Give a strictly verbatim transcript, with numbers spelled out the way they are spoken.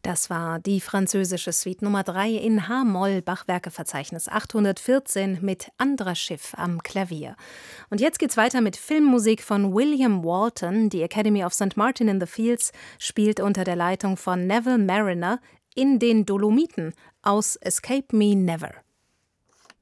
Das war die französische Suite Nummer drei in H-Moll, Bachwerkeverzeichnis achthundertvierzehn mit Andras Schiff am Klavier. Und jetzt geht's weiter mit Filmmusik von William Walton. Die Academy of Saint Martin in the Fields spielt unter der Leitung von Neville Marriner in den Dolomiten aus Escape Me Never.